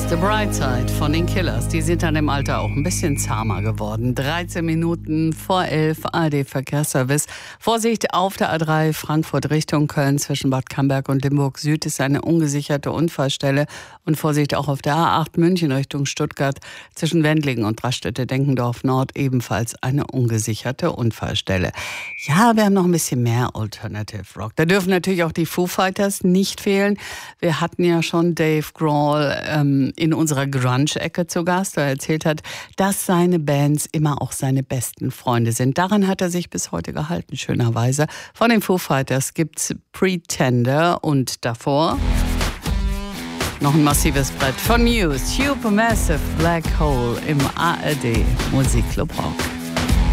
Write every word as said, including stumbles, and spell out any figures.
The Bright Side von den Killers. Die sind dann im Alter auch ein bisschen zahmer geworden. dreizehn Minuten vor elf, A R D-Verkehrsservice. Vorsicht auf der A drei Frankfurt Richtung Köln zwischen Bad Camberg und Limburg Süd ist eine ungesicherte Unfallstelle. Und Vorsicht auch auf der A acht München Richtung Stuttgart zwischen Wendlingen und Raststätte-Denkendorf Nord ebenfalls eine ungesicherte Unfallstelle. Ja, wir haben noch ein bisschen mehr Alternative Rock. Da dürfen natürlich auch die Foo Fighters nicht fehlen. Wir hatten ja schon Dave Grohl ähm, in unserer Grunge-Ecke zu Gast, der erzählt hat, dass seine Bands immer auch seine besten Freunde sind. Daran hat er sich bis heute gehalten, schönerweise. Von den Foo Fighters gibt's Pretender und davor noch ein massives Brett von Muse, Supermassive Black Hole im A R D Musikclub Rock.